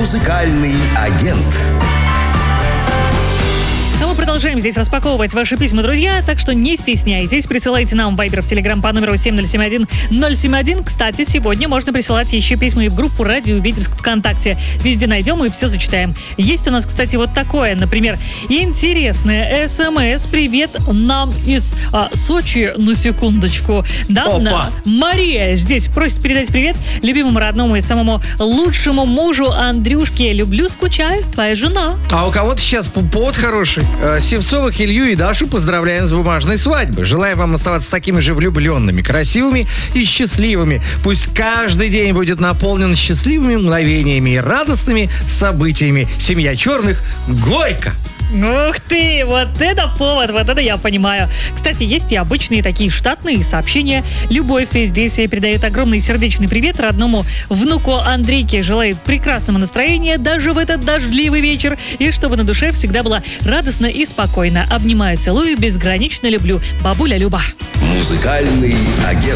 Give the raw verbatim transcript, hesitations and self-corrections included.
Музыкальный агент. Продолжаем здесь распаковывать ваши письма, друзья, так что не стесняйтесь, присылайте нам в Viber, в Telegram по номеру семь ноль семь один ноль семь один. Кстати, сегодня можно присылать еще письма и в группу «Радио Витебск» ВКонтакте. Везде найдем и все зачитаем. Есть у нас, кстати, вот такое, например, интересное СМС. Привет нам из а, Сочи, на секундочку. Да, Опа. Мария здесь просит передать привет любимому, родному и самому лучшему мужу Андрюшке. Люблю, скучаю, твоя жена. А у кого-то сейчас повод хороший. Севцовых Илью и Дашу поздравляем с бумажной свадьбы. Желаю вам оставаться такими же влюбленными, красивыми и счастливыми. Пусть каждый день будет наполнен счастливыми мгновениями и радостными событиями. Семья Черных горько. Ух ты, вот это повод, вот это я понимаю. Кстати, есть и обычные такие штатные сообщения. Любовь здесь передает огромный сердечный привет родному внуку Андрейке. Желает прекрасного настроения даже в этот дождливый вечер. И чтобы на душе всегда было радостно и спокойно. Обнимаю, целую, безгранично люблю. Бабуля Люба. Музыкальный агент.